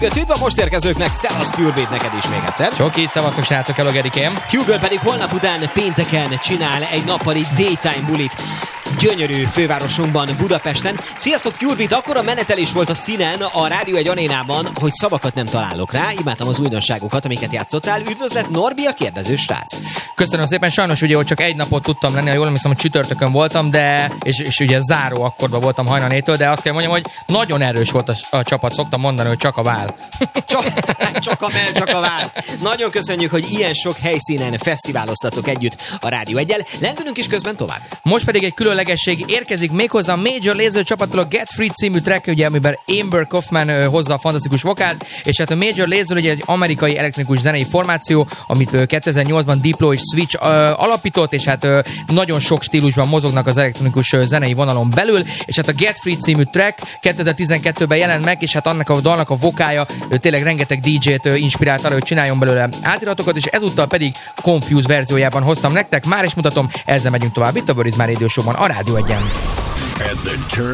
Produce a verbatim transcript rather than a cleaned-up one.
Üdv a most érkezőknek, szevasz Purebait neked is még egyszer. Csoki, szevasztok srácok, hello Gerikém. Hugh pedig holnap után pénteken csinál egy nappali daytime bulit gyönyörű fővárosunkban, Budapesten. Sziasztok Purebait, akkor a menetelés volt a színen a Rádió egy arénában, hogy szavakat nem találok rá. Imádtam az újdonságokat, amiket játszottál. Üdvözlet Norbi, a kérdező srác. Köszönöm szépen, sajnos ugye, hogy csak egy napot tudtam lenni, ha jól emlékszem, hogy csütörtökön voltam, de és, és ugye záró akkordban voltam hajnanétől, de azt kell mondjam, hogy nagyon erős volt a, a csapat, szoktam mondani, hogy csak a vál. Csak, csak a mell, csak a vál. Nagyon köszönjük, hogy ilyen sok helyszínen fesztiváloztatok együtt a Rádió egyel. Lendülünk is közben tovább. Most pedig egy különlegesség érkezik méghozzá a Major Lazer csapattól a Get Free című track, ugye, amiben Amber Kaufman hozza a fantasztikus vokált, és hát a Major Lazer ugye egy amerikai elektronikus zenei formáció, amit kétezer-nyolcban Diplo és Switch uh, alapított, és hát uh, nagyon sok stílusban mozognak az elektronikus uh, zenei vonalon belül, és hát a Get Free című track kétezer-tizenkettőben jelent meg, és hát annak a dalnak a vokája uh, tényleg rengeteg dé dzsét uh, inspirált arra, hogy csináljon belőle átiratokat, és ezúttal pedig Confused verziójában hoztam nektek. Már is mutatom, ezzel megyünk tovább itt a Boris Már Radio Show-ban, a Rádió egyen.